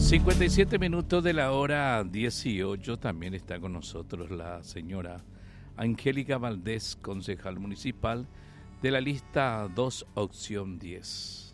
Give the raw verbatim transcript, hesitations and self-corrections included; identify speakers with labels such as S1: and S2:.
S1: cincuenta y siete minutos de la hora dieciocho. También está con nosotros la señora Angélica Valdés, concejal municipal de la lista dos, opción diez.